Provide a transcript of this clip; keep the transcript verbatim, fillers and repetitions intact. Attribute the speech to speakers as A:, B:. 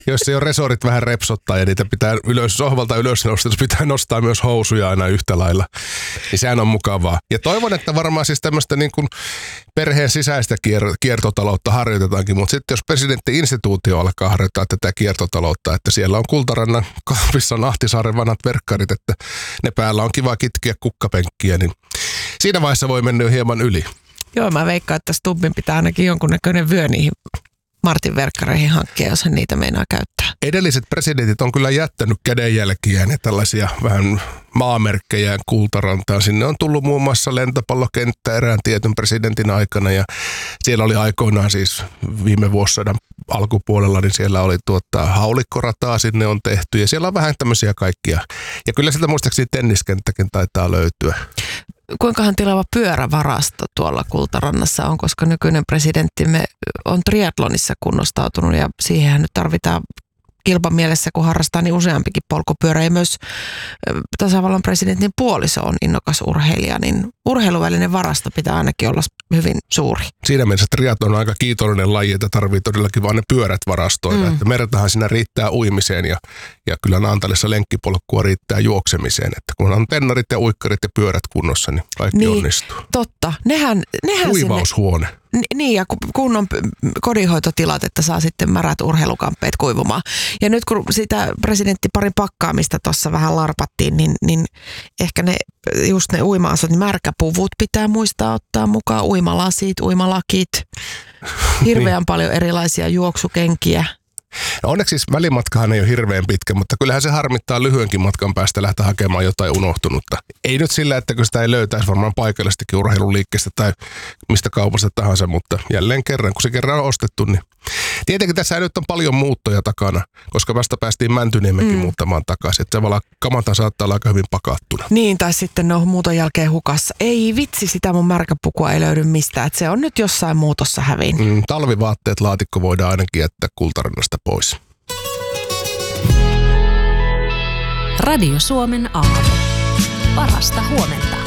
A: Jos ei ole resorit vähän repsottaa ja niitä pitää ylös, sohvalta ylös nostaa, pitää nostaa myös housuja aina yhtä lailla. Niin sehän on mukavaa. Ja toivon, että varmaan siis tämmöistä niin kuin perheen sisäistä kier- kiertotaloutta harjoitetaankin, mutta sitten jos presidentti-instituutio alkaa harjoittaa tätä kiertotaloutta, että siellä on Kultarannan kahvissa Ahtisaaren vanhat verkkarit, että ne päällä on kiva kitkeä kukkapenkkiä, niin siinä vaiheessa voi mennä jo hieman yli.
B: Joo, mä veikkaan, että Stubbin pitää ainakin jonkunnäköinen vyö niihin Martin verkkareihin hankkia, jos hän niitä meinaa käyttää.
A: Edelliset presidentit on kyllä jättänyt kädenjälkiään ja tällaisia vähän maamerkkejä Kultarantaan. Sinne on tullut muun muassa lentopallokenttä erään tietyn presidentin aikana ja siellä oli aikoinaan siis viime vuosisadan alkupuolella, niin siellä oli tuota haulikkorataa sinne on tehty ja siellä on vähän tämmöisiä kaikkia. Ja kyllä sieltä muistaakseni tenniskenttäkin taitaa löytyä.
B: Kuinkahan tilava pyörävarasto tuolla Kultarannassa on, koska nykyinen presidenttimme on triathlonissa kunnostautunut ja siihen nyt tarvitaan kilpan mielessä, kun harrastaa niin useampikin polkupyörä. Ja myös tasavallan presidentin puoliso on innokas urheilija, niin urheiluvälinen varasto pitää ainakin olla hyvin suuri.
A: Siinä mielessä triathlon on aika kiitollinen laji, että tarvii todellakin vaan ne pyörät varastoida. Mm. Että mertahan siinä riittää uimiseen ja, ja kyllä Naantalissa lenkkipolkkua riittää juoksemiseen. Että kun on tennarit ja uikkarit ja pyörät kunnossa, niin kaikki niin, onnistuu.
B: Totta. Nehän, nehän
A: Kuivaushuone.
B: Sinne, niin ja kunnon kodinhoitotilat, että saa sitten märät urheilukamppeet kuivumaan. Ja nyt kun sitä presidenttiparin pakkaamista tuossa vähän larpattiin, niin, niin ehkä ne just ne uima-asut, niin märkäpuvut pitää muistaa ottaa mukaan, uimalasit, uimalakit, hirveän niin paljon erilaisia juoksukenkiä.
A: No onneksi siis välimatkahan ei ole hirveän pitkä, mutta kyllähän se harmittaa lyhyenkin matkan päästä lähteä hakemaan jotain unohtunutta. Ei nyt sillä, että kun sitä ei löytäisi varmaan paikallistakin urheiluliikkeestä tai mistä kaupasta tahansa, mutta jälleen kerran, kun se kerran on ostettu, niin tietenkin tässä nyt on paljon muuttoja takana, koska vasta päästiin Mäntyniemenkin mm. muuttamaan takaisin. Että tavallaan kamata saattaa olla aika hyvin pakattuna.
B: Niin, tai sitten ne on muuton jälkeen hukassa. Ei vitsi, sitä mun märkäpukua ei löydy mistään. Että se on nyt jossain muutossa häviin.
A: Mm, talvivaatteet laatikko voidaan ainakin jättää Kultarannasta pois.
C: Radio Suomen aamu. Parasta huomenta.